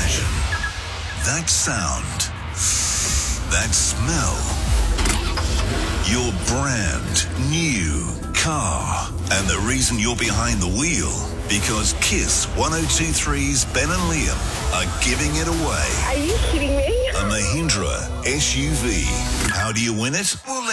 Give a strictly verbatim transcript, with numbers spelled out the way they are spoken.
vision, that sound, that smell. Your brand new car. And the reason you're behind the wheel, because Kiss one oh two three's Ben and Liam are giving it away. Are you kidding me? A Mahindra S U V. How do you win it? Well,